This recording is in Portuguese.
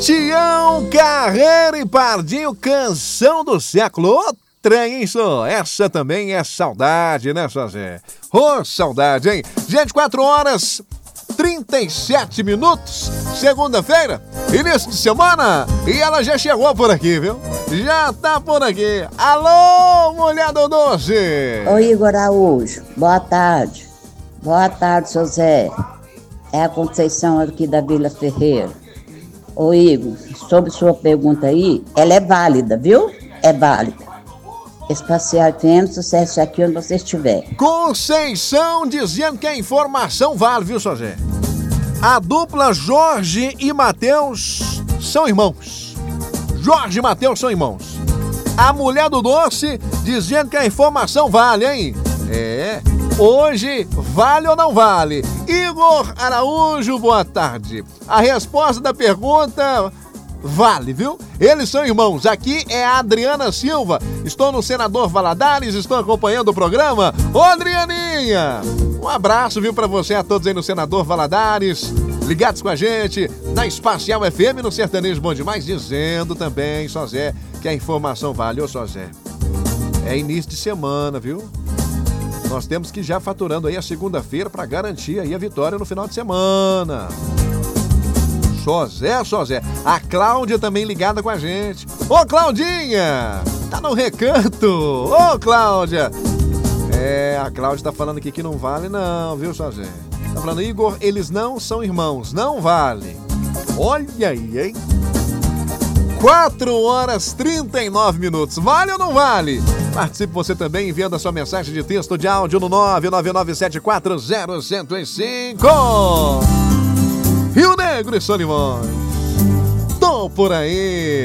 Tião, Carreira e Pardinho, canção do século. Ô, trem, isso. Essa também é saudade, né, José? Ô, saudade, hein? Gente, 4h37, segunda-feira, início de semana, e ela já chegou por aqui, viu? Já tá por aqui. Alô, mulher do doce! Oi, Igor Araújo, boa tarde. Boa tarde, José. É a Conceição aqui da Vila Ferreira. Ô, Igor, sobre sua pergunta aí, ela é válida, viu? É válida. Espacial FM, sucesso aqui onde você estiver. Conceição dizendo que a informação vale, viu, José? A dupla Jorge e Matheus são irmãos. Jorge e Matheus são irmãos. A mulher do doce dizendo que a informação vale, hein? É. Hoje, vale ou não vale? Igor Araújo, boa tarde. A resposta da pergunta... vale, viu? Eles são irmãos. Aqui é a Adriana Silva. Estou no Senador Valadares, estou acompanhando o programa. Ô, Adrianinha! Um abraço, viu, pra você, a todos aí no Senador Valadares, ligados com a gente, na Espacial FM, no Sertanejo Bom Demais, dizendo também, Sozé, que a informação vale. Ô, Sozé, é início de semana, viu? Nós temos que ir já faturando aí a segunda-feira pra garantir aí a vitória no final de semana. Sozé. A Cláudia também ligada com a gente. Ô, Claudinha! Tá no recanto! Ô, Cláudia! É, a Cláudia tá falando aqui que não vale não, viu, Sozé? Tá falando, Igor, eles não são irmãos, não vale. Olha aí, hein? 4h39. Vale ou não vale? Participe você também enviando a sua mensagem de texto de áudio no 999740105. Rio Negro e Solimões. Tô por aí.